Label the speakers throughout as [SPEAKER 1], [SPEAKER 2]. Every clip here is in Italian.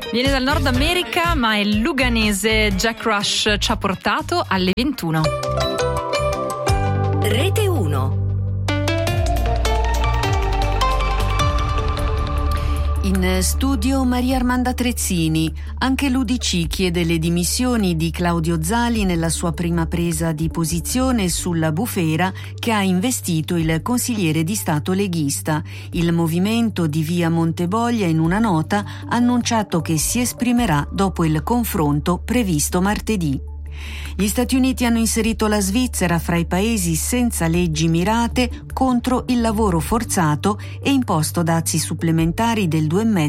[SPEAKER 1] Viene dal Nord America, ma il luganese Jack Rush ci ha portato alle 21.
[SPEAKER 2] Rete 1. In studio Maria Armanda Trezzini. Anche l'UDC chiede le dimissioni di Claudio Zali nella sua prima presa di posizione sulla bufera che ha investito il consigliere di Stato leghista. Il movimento di via Monteboglia in una nota ha annunciato che si esprimerà dopo il confronto previsto martedì. Gli Stati Uniti hanno inserito la Svizzera fra i paesi senza leggi mirate contro il lavoro forzato e imposto dazi supplementari del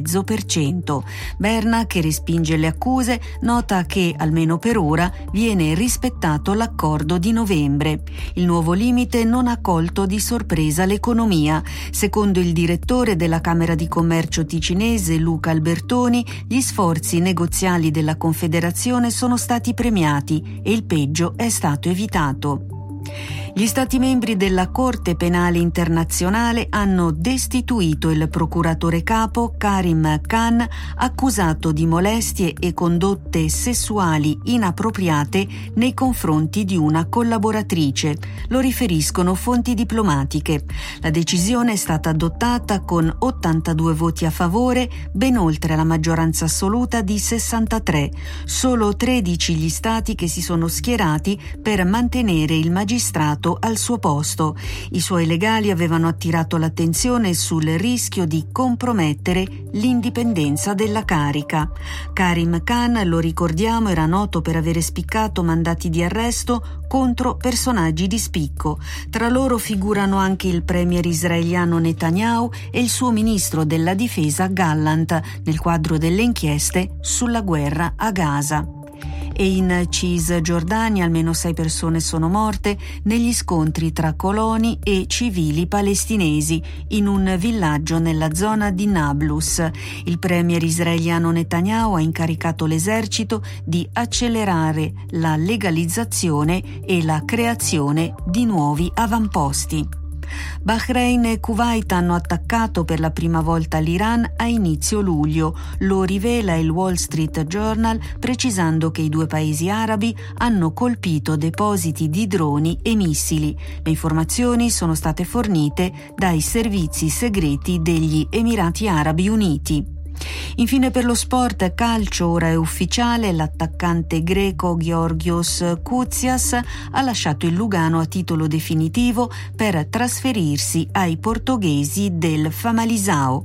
[SPEAKER 2] 2,5%. Berna, che respinge le accuse, nota che, almeno per ora, viene rispettato l'accordo di novembre. Il nuovo limite non ha colto di sorpresa l'economia. Secondo il direttore della Camera di Commercio ticinese, Luca Albertoni, gli sforzi negoziali della Confederazione sono stati premiati e il peggio è stato evitato. Gli Stati membri della Corte Penale Internazionale hanno destituito il procuratore capo Karim Khan, accusato di molestie e condotte sessuali inappropriate nei confronti di una collaboratrice. Lo riferiscono fonti diplomatiche. La decisione è stata adottata con 82 voti a favore, ben oltre la maggioranza assoluta di 63. Solo 13 gli stati che si sono schierati per mantenere il magistrato al suo posto. I suoi legali avevano attirato l'attenzione sul rischio di compromettere l'indipendenza della carica. Karim Khan, lo ricordiamo, era noto per avere spiccato mandati di arresto contro personaggi di spicco. Tra loro figurano anche il premier israeliano Netanyahu e il suo ministro della difesa Gallant, nel quadro delle inchieste sulla guerra a Gaza. E in Cisgiordania almeno 6 persone sono morte negli scontri tra coloni e civili palestinesi in un villaggio nella zona di Nablus. Il premier israeliano Netanyahu ha incaricato l'esercito di accelerare la legalizzazione e la creazione di nuovi avamposti. Bahrain e Kuwait hanno attaccato per la prima volta l'Iran a inizio luglio. Lo rivela il Wall Street Journal, precisando che i due paesi arabi hanno colpito depositi di droni e missili. Le informazioni sono state fornite dai servizi segreti degli Emirati Arabi Uniti. Infine, per lo sport calcio, ora è ufficiale: l'attaccante greco Georgios Koutsias ha lasciato il Lugano a titolo definitivo per trasferirsi ai portoghesi del Famalicão.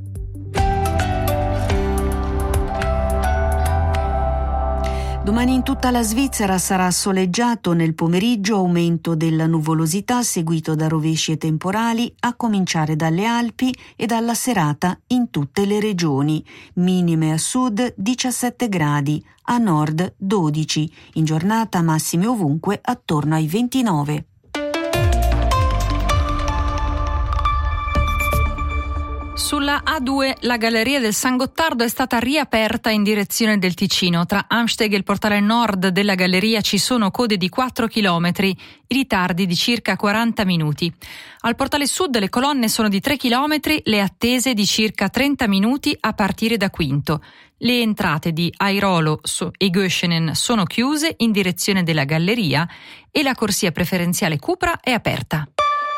[SPEAKER 2] Domani in tutta la Svizzera sarà soleggiato, nel pomeriggio aumento della nuvolosità seguito da rovesci e temporali a cominciare dalle Alpi e dalla serata in tutte le regioni. Minime a sud 17 gradi, a nord 12, in giornata massime ovunque attorno ai 29.
[SPEAKER 1] Sulla A2 la galleria del San Gottardo è stata riaperta in direzione del Ticino. Tra Amsteg e il portale nord della galleria ci sono code di 4 chilometri, ritardi di circa 40 minuti. Al portale sud le colonne sono di 3 chilometri, le attese di circa 30 minuti a partire da Quinto. Le entrate di Airolo e Göschenen sono chiuse in direzione della galleria e la corsia preferenziale Cupra è aperta.